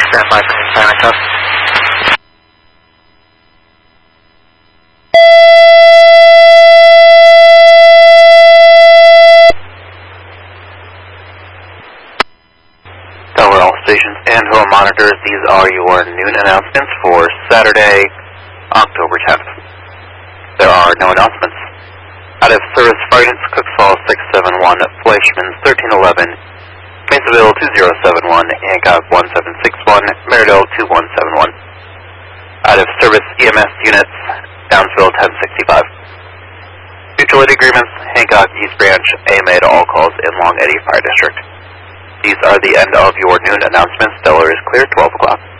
Stand by for consignment test. Delaware all stations and home monitors, these are your noon announcements for Saturday, October 10th. There are no announcements. Out of service, Fragance, Cooksville 671, Fleischman's 1311, Masonville 2071, Hancock 1761, Maryville 2171. Out of service, EMS units, Downsville 1065. Utility agreements, Hancock East Branch, AMA to all calls in Long Eddy Fire District. These are the end of your noon announcements. Delaware is clear, 12 o'clock.